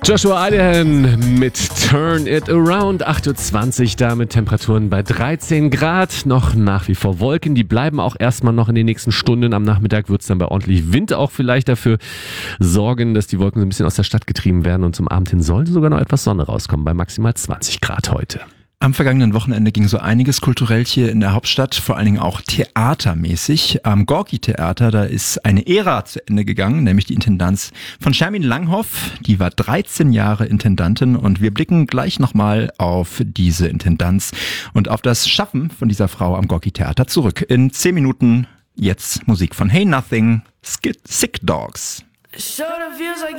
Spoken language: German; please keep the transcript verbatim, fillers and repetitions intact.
Joshua Idahan mit Turn It Around, acht Uhr zwanzig, da mit Temperaturen bei dreizehn Grad, noch nach wie vor Wolken, die bleiben auch erstmal noch in den nächsten Stunden. Am Nachmittag wird es dann bei ordentlich Wind auch vielleicht dafür sorgen, dass die Wolken so ein bisschen aus der Stadt getrieben werden und zum Abend hin sollte sogar noch etwas Sonne rauskommen, bei maximal zwanzig Grad heute. Am vergangenen Wochenende ging so einiges kulturell hier in der Hauptstadt, vor allen Dingen auch theatermäßig. Am Gorki-Theater, da ist eine Ära zu Ende gegangen, nämlich die Intendanz von Shermin Langhoff. Die war dreizehn Jahre Intendantin und wir blicken gleich nochmal auf diese Intendanz und auf das Schaffen von dieser Frau am Gorki-Theater zurück. In zehn Minuten jetzt Musik von Hey Nothing, Sick Dogs. It sorta feels like